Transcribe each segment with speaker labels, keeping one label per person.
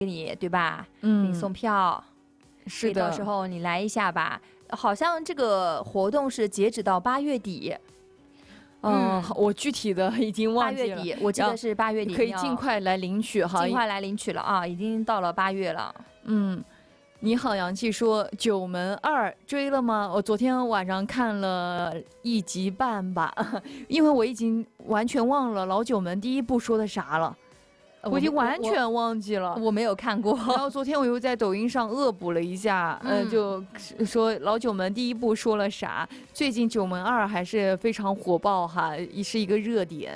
Speaker 1: 给你，对吧？给你送票，是的，到时候你来一下吧。好像这个活动是截止到8月底。
Speaker 2: 我具体的已经忘记了。
Speaker 1: 8月底，我记得是8月底，
Speaker 2: 可以尽快来领取哈，
Speaker 1: 尽快来领取了啊！已经到了8月了。
Speaker 2: 你好，洋气说九门2追了吗？我昨天晚上看了1集半吧，因为我已经完全忘了老九门第1部说的啥了。我已经完全忘记了，
Speaker 1: 我没有看过。
Speaker 2: 然后昨天我又在抖音上恶补了一下，就说老九门第1部说了啥。最近九门2还是非常火爆哈，是一个热点。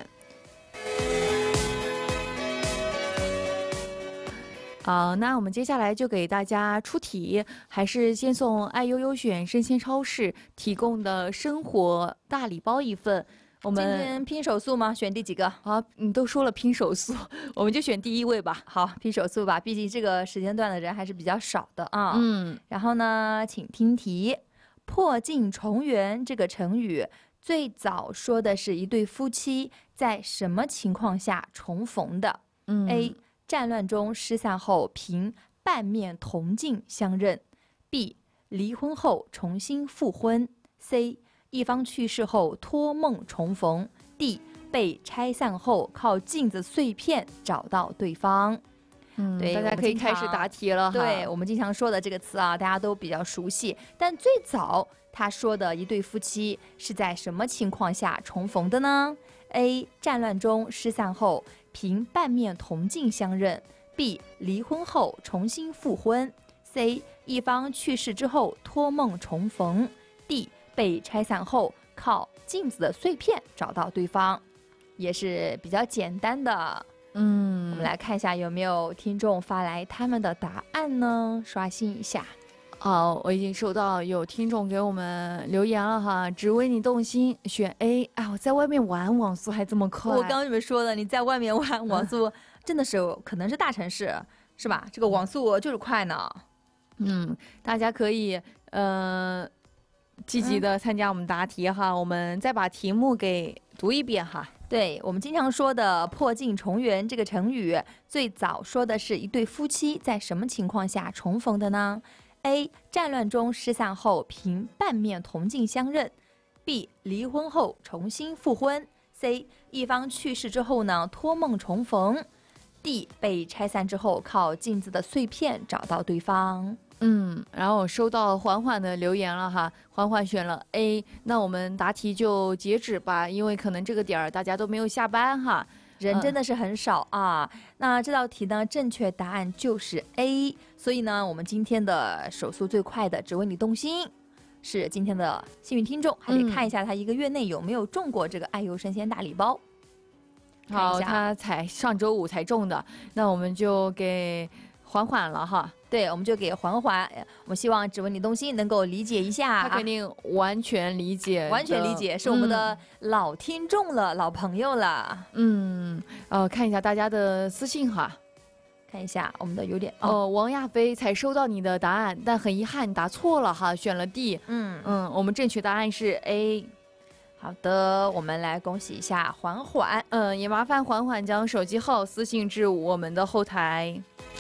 Speaker 2: 好，那我们接下来就给大家出题，还是先送爱优优选生鲜超市提供的生活大礼包1份。我们
Speaker 1: 今天拼手速吗？选第几个？
Speaker 2: 好，你都说了拼手速，我们就选第1位吧。
Speaker 1: 好，拼手速吧，毕竟这个时间段的人还是比较少的啊。然后呢，请听题：破镜重圆这个成语最早说的是一对夫妻在什么情况下重逢的？A. 战乱中失散后凭半面铜镜相认。 B. 离婚后重新复婚。 C. 一方去世后托梦重逢。 D. 被拆散后靠镜子碎片找到对方。
Speaker 2: 对，大家可以开始答题了哈。
Speaker 1: 对，我们经常说的这个词啊，大家都比较熟悉。但最早他说的一对夫妻是在什么情况下重逢的呢？ A. 战乱中失散后凭半面铜镜相认。 B. 离婚后重新复婚。 C. 一方去世之后托梦重逢。 D. 被拆散后靠镜子的碎片找到对方。也是比较简单的。我们来看一下有没有听众发来他们的答案呢？刷新一下。
Speaker 2: 好，我已经收到有听众给我们留言了哈，只为你动心，选 A。 哎，我在外面玩网速还这么快。
Speaker 1: 我刚跟你们说的，你在外面玩网速真的是可能是大城市是吧？这个网速就是快呢。
Speaker 2: 大家可以积极的参加我们答题哈，我们再把题目给读一遍哈。
Speaker 1: 对，我们经常说的破镜重圆这个成语最早说的是一对夫妻在什么情况下重逢的呢？ A. 战乱中失散后凭半面铜镜相认。 B. 离婚后重新复婚。 C. 一方去世之后呢托梦重逢。 D. 被拆散之后靠镜子的碎片找到对方。
Speaker 2: 然后我收到缓缓的留言了哈，缓缓选了 A。 那我们答题就截止吧，因为可能这个点儿大家都没有下班哈，
Speaker 1: 人真的是很少啊。那这道题呢，正确答案就是 A。 所以呢，我们今天的手速最快的只为你动心是今天的幸运听众，还得看一下他1个月内有没有中过这个爱优生鲜大礼包。
Speaker 2: 好，他才上周5才中的，那我们就给缓缓了哈。
Speaker 1: 对，我们就给缓缓，我们希望只为你动心能够理解一下。
Speaker 2: 他肯定完全理解，
Speaker 1: 完全理解，是我们的老听众了，老朋友了。
Speaker 2: 看一下大家的私信哈，
Speaker 1: 看一下我们的有点
Speaker 2: 王亚飞才收到你的答案，但很遗憾你答错了哈，选了 D。我们正确答案是 A。
Speaker 1: 好的，我们来恭喜一下缓缓。
Speaker 2: 也麻烦缓缓将手机号私信至我们的后台。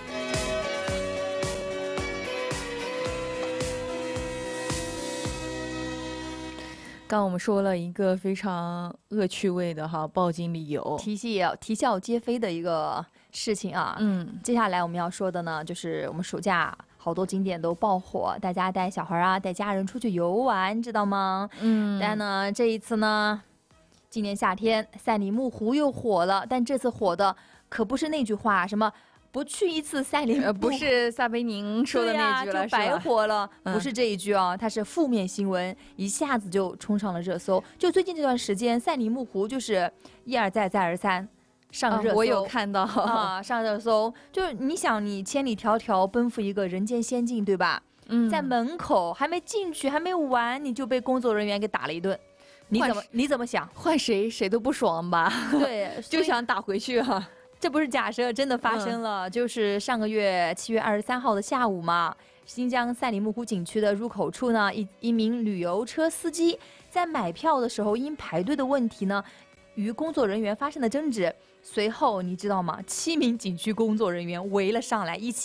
Speaker 2: 刚我们说了一个非常恶趣味的哈报警理由，
Speaker 1: 啼笑皆非的一个事情啊。接下来我们要说的呢，就是我们暑假好多景点都爆火，大家带小孩啊带家人出去游玩，知道吗？但呢这一次呢，今年夏天赛里木湖又火了，但这次火的可不是那句话什么不去一次赛里木，
Speaker 2: 不是撒贝宁说的那句了，
Speaker 1: 就白火了，不是这一句啊，它是负面新闻，一下子就冲上了热搜。就最近这段时间，赛里木湖就是一而再再而三上热搜，
Speaker 2: 我有看到
Speaker 1: 上热搜。就是你想，你千里迢迢奔赴一个人间仙境，对吧？在门口还没进去，还没玩，你就被工作人员给打了一顿。你怎么想？
Speaker 2: 换谁都不爽吧？
Speaker 1: 对，
Speaker 2: 就想打回去啊。
Speaker 1: 这不是假设，真的发生了。就是上个月7月23号的下午嘛，新疆赛里木湖景区的入口处呢，一名旅游车司机在买票的时候因排队的问题呢， 与工作人员发生了争执。随后你知道吗？7名景区工作人员围了上来，一起